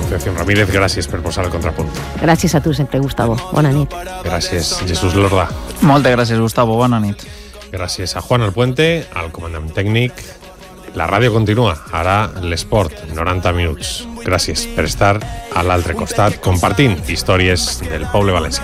Concepción Ramírez, gràcies per posar el contrapunt. Gràcies a tu sempre, Gustavo. Bona nit. Gràcies, Jesús Lorda. Moltes gràcies, Gustavo. Bona nit. Gràcies a Juan Alpuente, al comandant tècnic. La ràdio continua, ara l'esport, 90 minuts. Gràcies per estar a l'altre costat compartint històries del poble valencià.